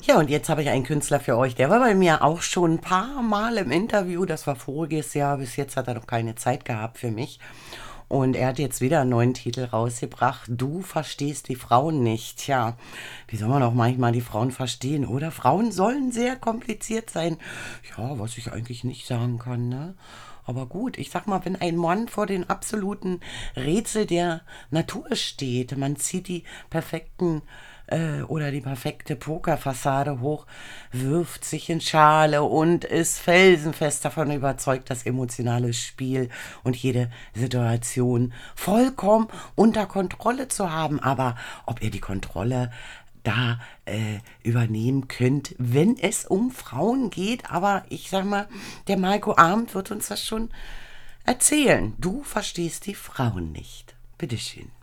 Ja, und jetzt habe ich einen Künstler für euch. Der war bei mir auch schon ein paar Mal im Interview. Das war voriges Jahr. Bis jetzt hat er noch keine Zeit gehabt für mich. Und er hat jetzt wieder einen neuen Titel rausgebracht. Du verstehst die Frauen nicht. Ja, wie soll man auch manchmal die Frauen verstehen, oder? Frauen sollen sehr kompliziert sein. Ja, was ich eigentlich nicht sagen kann, ne? Aber gut, ich sag mal, wenn ein Mann vor den absoluten Rätsel der Natur steht, man zieht die perfekten oder die perfekte Pokerfassade hoch, wirft sich in Schale und ist felsenfest davon überzeugt, das emotionale Spiel und jede Situation vollkommen unter Kontrolle zu haben. Aber ob ihr die Kontrolle da übernehmen könnt, wenn es um Frauen geht. Aber ich sag mal, der Marco Arndt wird uns das schon erzählen. Du verstehst die Frauen nicht. Bitteschön.